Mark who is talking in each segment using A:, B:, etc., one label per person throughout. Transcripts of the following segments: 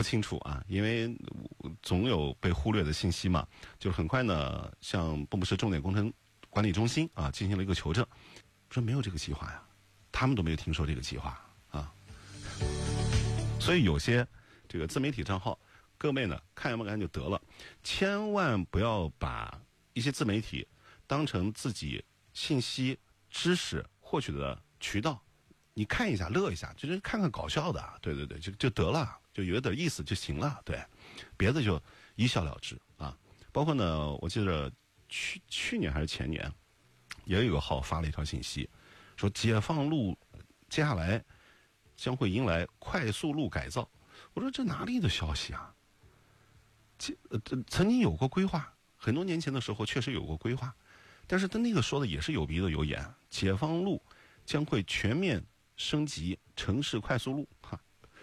A: 清楚啊，因为总有被忽略的信息嘛。就是很快呢，向蚌埠市重点工程管理中心啊进行了一个求证，说没有这个计划呀，他们都没有听说这个计划啊。所以有些这个自媒体账号，各位呢看不看就得了，千万不要把一些自媒体当成自己信息知识获取的渠道。你看一下乐一下，就是看看搞笑的，对对对，就得了，就有点意思就行了，对，别的就一笑了之啊。包括呢，我记得去年还是前年，也有个号发了一条信息，说解放路接下来将会迎来快速路改造。我说这哪里的消息啊？曾经有过规划，很多年前的时候确实有过规划，但是他那个说的也是有鼻子有眼，解放路将会全面升级城市快速路哈。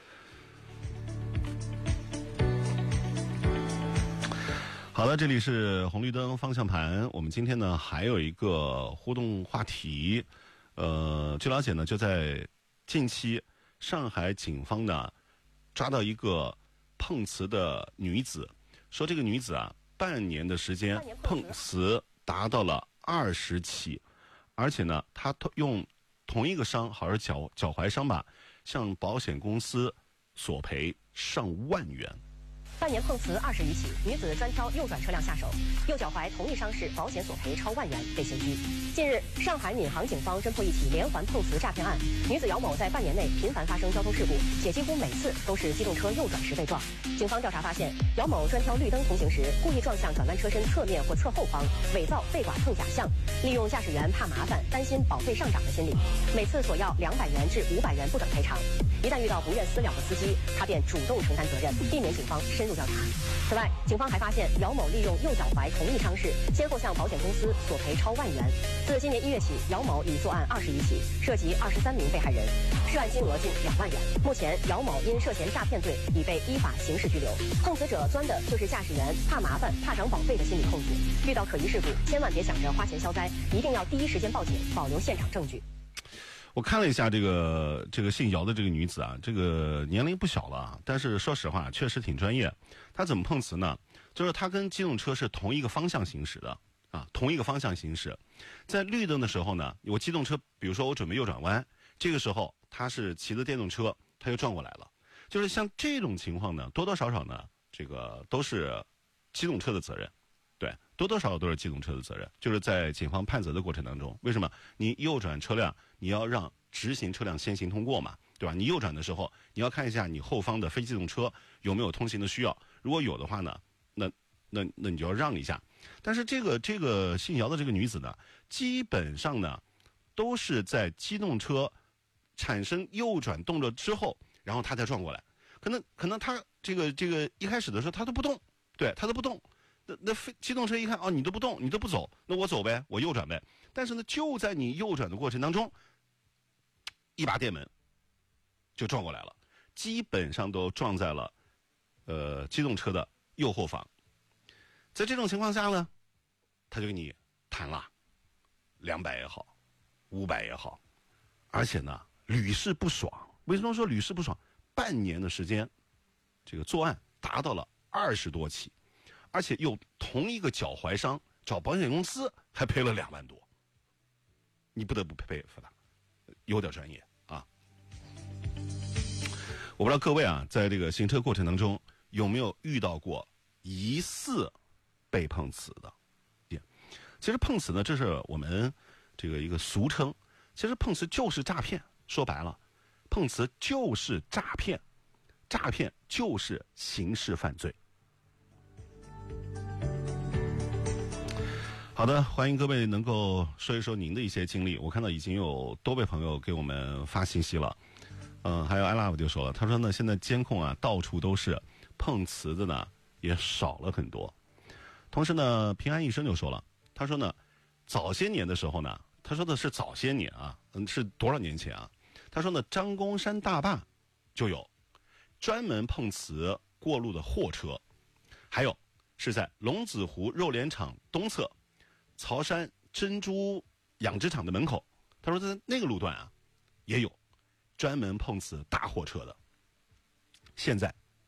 A: 好的，这里是红绿灯方向盘。我们今天呢还有一个互动话题，据了解呢，就在近期，上海警方呢抓到一个碰瓷的女子，说这个女子啊，半年的时间碰瓷达到了20起，而且呢，她用同一个伤，好像是脚踝伤吧，向保险公司索赔上万元。
B: 半年碰瓷20余起，女子专挑右转车辆下手，右脚踝同一伤势，保险索赔超万元，被刑拘。近日，上海闵行警方侦破一起连环碰瓷诈骗案，女子姚某在半年内频繁发生交通事故，且几乎每次都是机动车右转时被撞。警方调查发现，姚某专挑绿灯通行时，故意撞向转弯车身侧面或侧后方，伪造被剐碰假象，利用驾驶员怕麻烦、担心保费上涨的心理，每次索要200元至500元不等赔偿。一旦遇到不愿私了的司机，他便主动承担责任，避免警方深入调查。此外，警方还发现姚某利用右脚踝同一伤势，先后向保险公司索赔超万元。自今年1月起，姚某已作案20余起，涉及23名被害人，涉案金额近2万元。目前，姚某因涉嫌诈骗罪已被依法刑事拘留。碰瓷者钻的就是驾驶员怕麻烦、怕涨保费的心理空子，遇到可疑事故，千万别想着花钱消灾，一定要第一时间报警，保留现场证据。
A: 我看了一下这个姓姚的这个女子啊，这个年龄不小了啊，但是说实话确实挺专业。她怎么碰瓷呢？就是她跟机动车是同一个方向行驶的啊，同一个方向行驶。在绿灯的时候呢，我机动车，比如说我准备右转弯，这个时候她是骑着电动车，她就撞过来了。就是像这种情况呢，多多少少呢，这个都是机动车的责任。对，多多少少都是机动车的责任，就是在警方判责的过程当中，为什么你右转车辆，你要让直行车辆先行通过嘛，对吧？你右转的时候，你要看一下你后方的非机动车有没有通行的需要，如果有的话呢，那你就要让一下。但是这个姓姚的这个女子呢，基本上呢都是在机动车产生右转动作之后，然后她再撞过来，可能她这个一开始的时候她都不动，对，她都不动。那机动车一看哦，你都不动，你都不走，那我走呗，我右转呗。但是呢，就在你右转的过程当中，一把电门就撞过来了，基本上都撞在了机动车的右后方。在这种情况下呢，他就给你谈了200也好，500也好，而且呢屡试不爽。为什么说屡试不爽？半年的时间，这个作案达到了20多起。而且又同一个脚踝伤，找保险公司还赔了2万多，你不得不佩服他，有点专业啊！我不知道各位啊，在这个行车过程当中有没有遇到过疑似被碰瓷的？其实碰瓷呢，这是我们这个一个俗称，其实碰瓷就是诈骗。说白了，碰瓷就是诈骗，诈骗就是刑事犯罪。好的，欢迎各位能够说一说您的一些经历。我看到已经有多位朋友给我们发信息了，还有 I love 就说了，他说呢，现在监控啊到处都是，碰瓷的呢也少了很多。同时呢，平安一生就说了，他说呢，早些年的时候呢，他说的是早些年啊，是多少年前啊？他说呢，张公山大坝就有专门碰瓷过路的货车，还有是在龙子湖肉联厂东侧曹山珍珠养殖场的门口，他说在那个路段啊，也有专门碰瓷大货车的。现在